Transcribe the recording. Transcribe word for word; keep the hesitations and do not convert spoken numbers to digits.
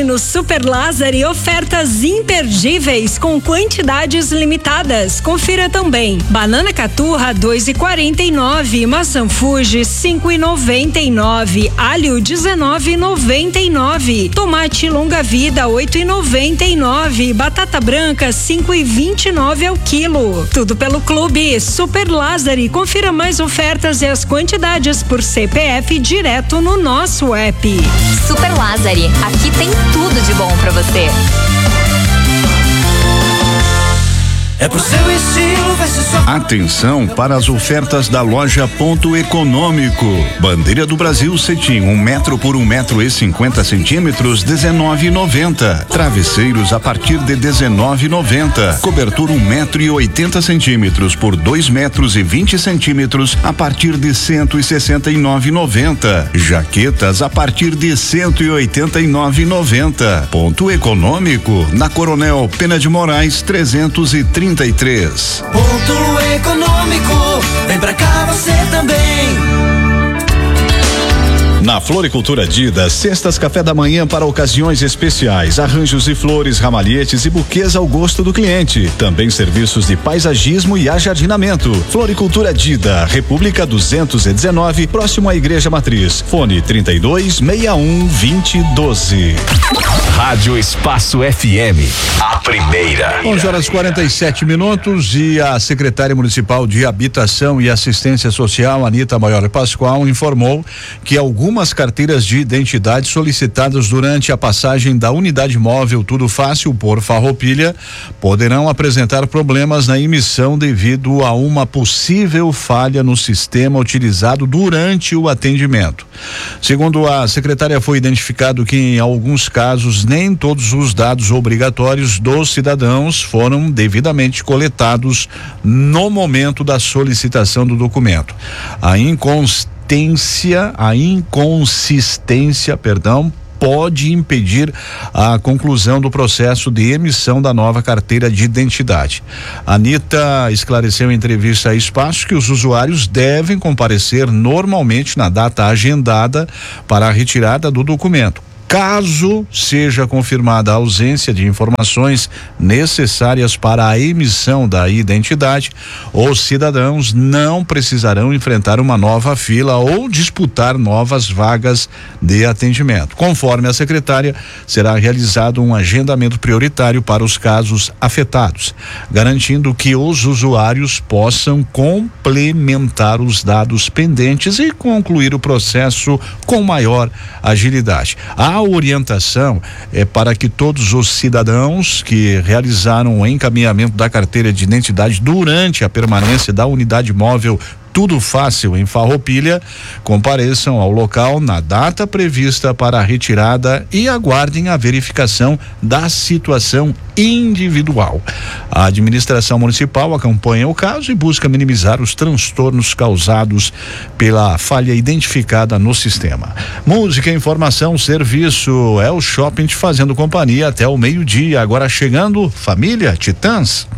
No Super Lázari, ofertas imperdíveis com quantidades limitadas. Confira também: banana caturra dois e quarenta e nove, maçã Fuji cinco e noventa e nove, alho dezenove e noventa e nove, tomate longa vida oito e noventa e nove, batata branca cinco e vinte e nove ao quilo. Tudo pelo Clube Super Lázari. Confira mais ofertas e as quantidades por C P F direto no nosso app. Super Lázari, aqui tem tudo de bom pra você. É pro seu estilo, vai ser só... Atenção para as ofertas da loja Ponto Econômico. Bandeira do Brasil cetim, um metro por um metro e cinquenta centímetros, dezenove e noventa. Travesseiros a partir de dezenove e noventa. Cobertura um metro e oitenta centímetros por dois metros e vinte centímetros, a partir de cento e sessenta e nove e noventa. Jaquetas a partir de cento e oitenta e nove e noventa. Ponto Econômico, na Coronel Pena de Moraes trezentos e trinta e três. Ponto Econômico, vem pra cá você também. Na Floricultura Dida, cestas café da manhã para ocasiões especiais, arranjos e flores, ramalhetes e buquês ao gosto do cliente. Também serviços de paisagismo e ajardinamento. Floricultura Dida, República duzentos e dezenove, próximo à Igreja Matriz. Fone trinta e dois, sessenta e um, vinte, doze. Rádio Espaço F M, a primeira. onze horas e quarenta e sete minutos e a secretária municipal de Habitação e Assistência Social, Anita Maior Pascoal, informou que algumas Algumas carteiras de identidade solicitadas durante a passagem da unidade móvel Tudo Fácil por Farroupilha poderão apresentar problemas na emissão devido a uma possível falha no sistema utilizado durante o atendimento. Segundo a secretária, foi identificado que em alguns casos nem todos os dados obrigatórios dos cidadãos foram devidamente coletados no momento da solicitação do documento. A inconstância A inconsistência, perdão, pode impedir a conclusão do processo de emissão da nova carteira de identidade. A Anita esclareceu em entrevista a Espaço que os usuários devem comparecer normalmente na data agendada para a retirada do documento. Caso seja confirmada a ausência de informações necessárias para a emissão da identidade, os cidadãos não precisarão enfrentar uma nova fila ou disputar novas vagas de atendimento. Conforme a secretária, será realizado um agendamento prioritário para os casos afetados, garantindo que os usuários possam complementar os dados pendentes e concluir o processo com maior agilidade. A A orientação é para que todos os cidadãos que realizaram o encaminhamento da carteira de identidade durante a permanência da unidade móvel Tudo Fácil em Farroupilha compareçam ao local na data prevista para a retirada e aguardem a verificação da situação individual. A administração municipal acompanha o caso e busca minimizar os transtornos causados pela falha identificada no sistema. Música, informação, serviço, é o Shopping te fazendo companhia até o meio-dia. Agora chegando, Família Titãs.